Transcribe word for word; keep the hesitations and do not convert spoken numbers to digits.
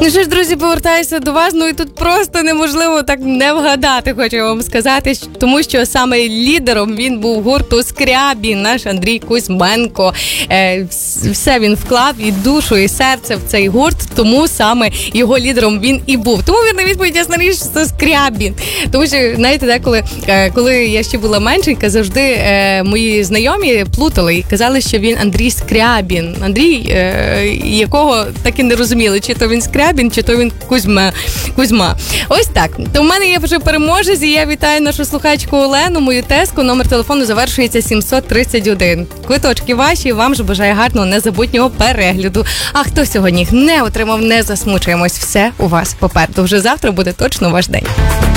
Ну що ж, друзі, повертаюся до вас. Ну і тут просто неможливо так не вгадати, хочу вам сказати, тому що саме лідером він був гурту Скрябін, наш Андрій Кузьменко. Е, все він вклав і душу, і серце в цей гурт, тому саме його лідером він і був. Тому вірна відповідь, ясна річ, що це Скрябін. Тому що, знаєте, деколи, е, коли я ще була меншенька, завжди е, мої знайомі плутали і казали, що він Андрій Скрябін. Андрій, е, якого так і не розуміли, чи то він Скрябін, чи то він Кузьма. Кузьма. Ось так. То в мене є вже переможець, і я вітаю нашу слухачку Олену, мою тезку. Номер телефону завершується сімсот тридцять один. Квиточки ваші, вам же бажаю гарного, незабутнього перегляду. А хто сьогодні їх не отримав, не засмучуємось. Все у вас попереду. Вже завтра буде точно ваш день.